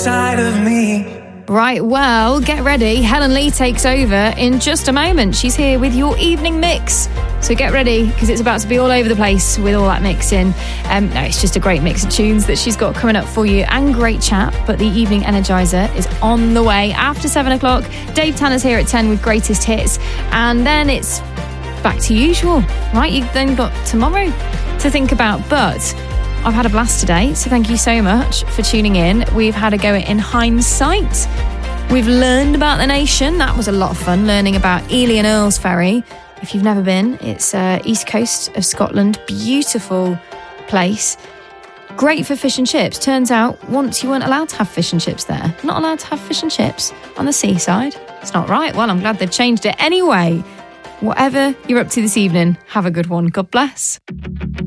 inside of me. Right, well, get ready. Helen Lee takes over in just a moment. She's here with your evening mix. So get ready, because it's about to be all over the place with all that mixing. No, it's just a great mix of tunes that she's got coming up for you, and great chat. But the Evening Energizer is on the way after 7 o'clock. Dave Tanner's here at 10 with greatest hits. And then it's back to usual, right? You've then got tomorrow to think about. But I've had a blast today, so thank you so much for tuning in. We've had a go at In Hindsight. We've learned about the nation. That was a lot of fun, learning about Ely and Earls Ferry. If you've never been, it's east coast of Scotland. Beautiful place. Great for fish and chips. Turns out once you weren't allowed to have fish and chips there. Not allowed to have fish and chips on the seaside. It's not right. Well, I'm glad they've changed it. Anyway, whatever you're up to this evening, have a good one. God bless.